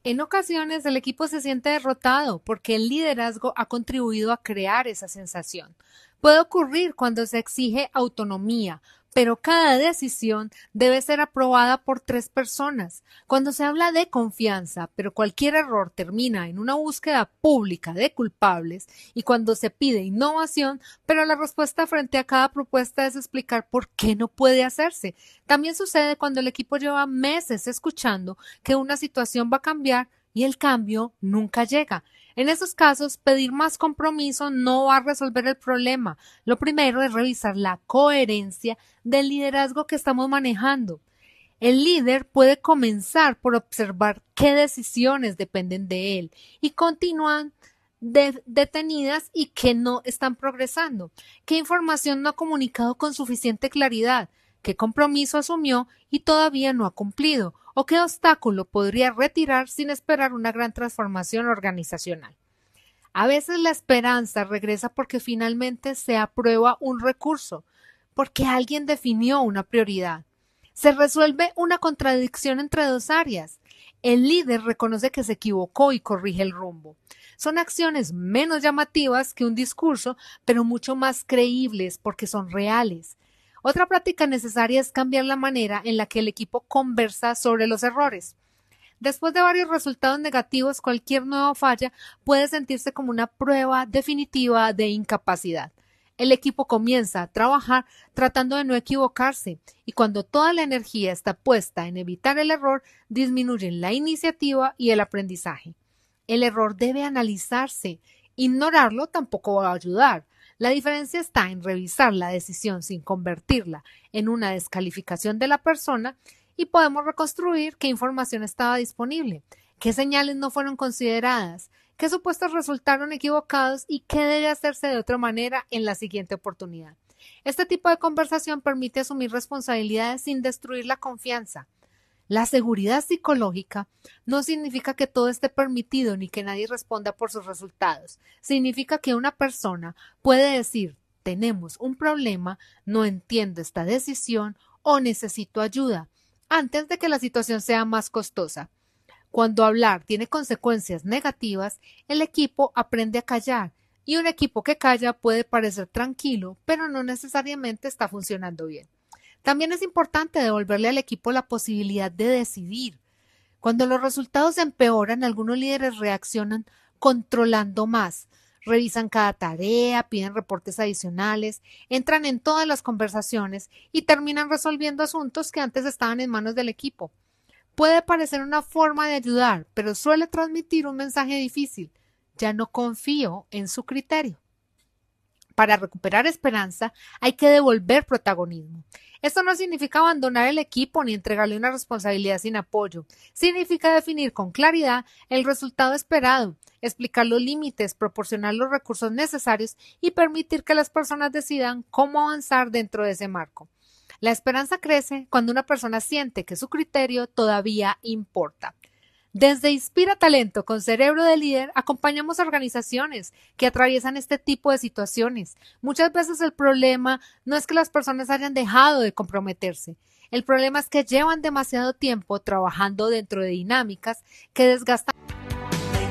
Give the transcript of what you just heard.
En ocasiones el equipo se siente derrotado porque el liderazgo ha contribuido a crear esa sensación. Puede ocurrir cuando se exige autonomía, pero cada decisión debe ser aprobada por tres personas. Cuando se habla de confianza, pero cualquier error termina en una búsqueda pública de culpables, y cuando se pide innovación, pero la respuesta frente a cada propuesta es explicar por qué no puede hacerse. También sucede cuando el equipo lleva meses escuchando que una situación va a cambiar y el cambio nunca llega. En esos casos, pedir más compromiso no va a resolver el problema. Lo primero es revisar la coherencia del liderazgo que estamos manejando. El líder puede comenzar por observar qué decisiones dependen de él y continúan detenidas y que no están progresando, qué información no ha comunicado con suficiente claridad, qué compromiso asumió y todavía no ha cumplido, o qué obstáculo podría retirar sin esperar una gran transformación organizacional. A veces la esperanza regresa porque finalmente se aprueba un recurso, porque alguien definió una prioridad. Se resuelve una contradicción entre dos áreas. El líder reconoce que se equivocó y corrige el rumbo. Son acciones menos llamativas que un discurso, pero mucho más creíbles porque son reales. Otra práctica necesaria es cambiar la manera en la que el equipo conversa sobre los errores. Después de varios resultados negativos, cualquier nueva falla puede sentirse como una prueba definitiva de incapacidad. El equipo comienza a trabajar tratando de no equivocarse y cuando toda la energía está puesta en evitar el error, disminuyen la iniciativa y el aprendizaje. El error debe analizarse. Ignorarlo tampoco va a ayudar. La diferencia está en revisar la decisión sin convertirla en una descalificación de la persona y podemos reconstruir qué información estaba disponible, qué señales no fueron consideradas, qué supuestos resultaron equivocados y qué debe hacerse de otra manera en la siguiente oportunidad. Este tipo de conversación permite asumir responsabilidades sin destruir la confianza. La seguridad psicológica no significa que todo esté permitido ni que nadie responda por sus resultados. Significa que una persona puede decir, tenemos un problema, no entiendo esta decisión o necesito ayuda, antes de que la situación sea más costosa. Cuando hablar tiene consecuencias negativas, el equipo aprende a callar, y un equipo que calla puede parecer tranquilo, pero no necesariamente está funcionando bien. También es importante devolverle al equipo la posibilidad de decidir. Cuando los resultados empeoran, algunos líderes reaccionan controlando más, revisan cada tarea, piden reportes adicionales, entran en todas las conversaciones y terminan resolviendo asuntos que antes estaban en manos del equipo. Puede parecer una forma de ayudar, pero suele transmitir un mensaje difícil. Ya no confío en su criterio. Para recuperar esperanza hay que devolver protagonismo. Esto no significa abandonar el equipo ni entregarle una responsabilidad sin apoyo. Significa definir con claridad el resultado esperado, explicar los límites, proporcionar los recursos necesarios y permitir que las personas decidan cómo avanzar dentro de ese marco. La esperanza crece cuando una persona siente que su criterio todavía importa. Desde Inspira Talento con Cerebro de Líder acompañamos a organizaciones que atraviesan este tipo de situaciones. Muchas veces el problema no es que las personas hayan dejado de comprometerse. El problema es que llevan demasiado tiempo trabajando dentro de dinámicas que desgastan